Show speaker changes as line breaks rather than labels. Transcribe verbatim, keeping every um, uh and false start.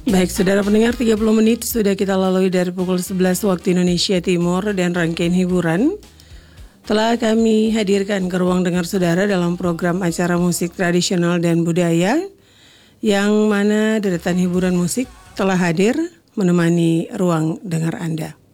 Baik, saudara pendengar, tiga puluh menit sudah kita lalui dari pukul sebelas waktu Indonesia Timur, dan rangkaian hiburan telah kami hadirkan ke ruang dengar saudara dalam program acara musik tradisional dan budaya, yang mana deretan hiburan musik telah hadir menemani ruang dengar Anda.